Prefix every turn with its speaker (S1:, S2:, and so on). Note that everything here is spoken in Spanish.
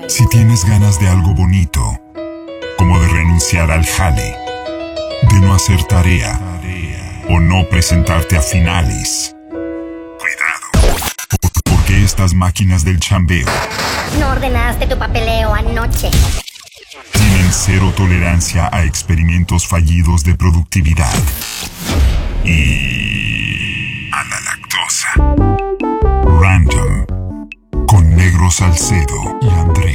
S1: Si tienes ganas de algo bonito, como de renunciar al jale, de no hacer tarea o no presentarte a finales, cuidado, porque estas máquinas del chambeo
S2: no ordenaste tu papeleo anoche.
S1: Tienen cero tolerancia a experimentos fallidos de productividad y a la lactosa. Random, con Negro Salcedo y